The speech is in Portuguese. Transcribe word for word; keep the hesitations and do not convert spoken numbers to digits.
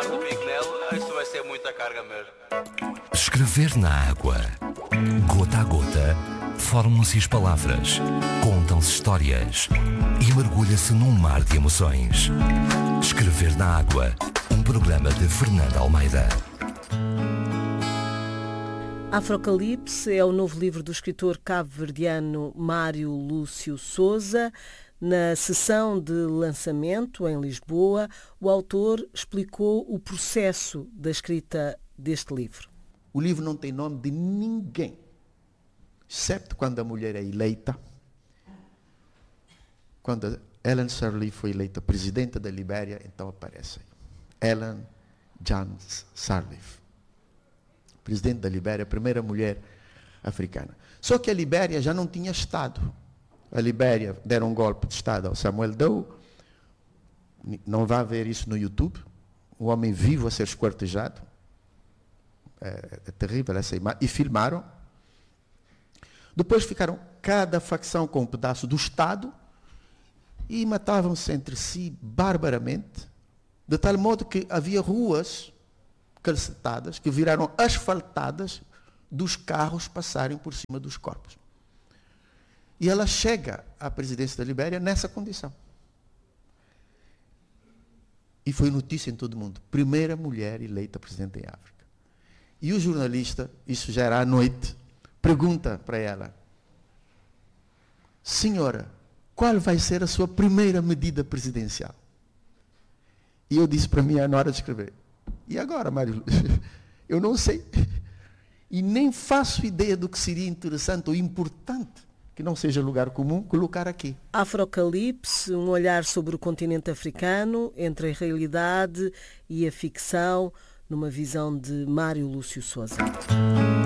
com o Pignel, isso vai ser muita carga mesmo. Escrever na água. Gota a gota, formam-se as palavras, contam-se histórias e mergulha-se num mar de emoções. Escrever na água, um programa de Fernanda Almeida. Afrocalipse é o novo livro do escritor cabo-verdiano Mário Lúcio Souza. Na sessão de lançamento em Lisboa, o autor explicou o processo da escrita deste livro. O livro não tem nome de ninguém, exceto quando a mulher é eleita. Quando Ellen Sirleaf foi eleita presidenta da Libéria, então aparece aí. Ellen Jones Sirleaf, presidente da Libéria, a primeira mulher africana. Só que a Libéria já não tinha Estado. A Libéria deram um golpe de Estado ao Samuel Doe. Não vai ver isso no YouTube. Um homem vivo a ser esquartejado. É, é terrível essa imagem. E filmaram. Depois ficaram cada facção com um pedaço do Estado e matavam-se entre si barbaramente, de tal modo que havia ruas calcetadas que viraram asfaltadas dos carros passarem por cima dos corpos. E ela chega à presidência da Libéria nessa condição. E foi notícia em todo o mundo. Primeira mulher eleita presidente em África. E o jornalista, isso já era à noite, pergunta para ela: senhora, qual vai ser a sua primeira medida presidencial? E eu disse para mim, na hora de escrever: e agora, Mário? Eu não sei. E nem faço ideia do que seria interessante ou importante, que não seja lugar comum, colocar aqui. Afrocalipse, um olhar sobre o continente africano, entre a realidade e a ficção, numa visão de Mário Lúcio Souza.